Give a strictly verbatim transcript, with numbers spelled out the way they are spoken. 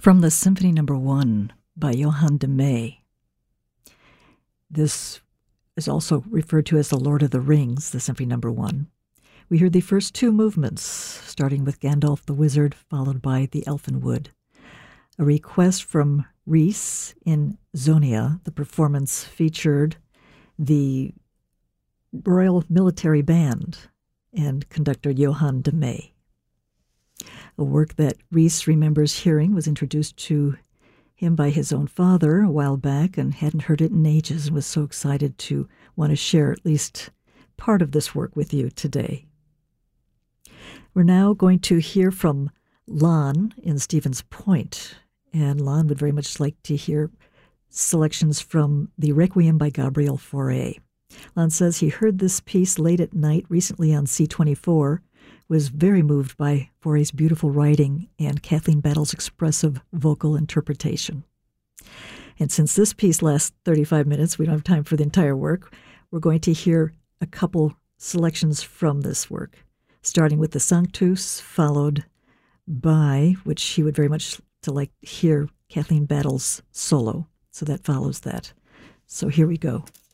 From the Symphony Number One by Johann de May. This is also referred to as the Lord of the Rings, the Symphony Number One. We hear the first two movements, starting with Gandalf the Wizard, followed by the Elfenwood. A request from Ries in Zonia. The performance featured the Royal Military Band and conductor Johann de May. A work that Ries remembers hearing was introduced to him by his own father a while back and hadn't heard it in ages and was so excited to want to share at least part of this work with you today. We're now going to hear from Lon in Stevens Point, and Lon would very much like to hear selections from the Requiem by Gabriel Fauré. Lon says he heard this piece late at night recently on C twenty-four, was very moved by Fauré's beautiful writing and Kathleen Battle's expressive vocal interpretation. And since this piece lasts thirty-five minutes, we don't have time for the entire work, we're going to hear a couple selections from this work, starting with the Sanctus, followed by, which he would very much to like to hear, Kathleen Battle's solo. So that follows that. So here we go.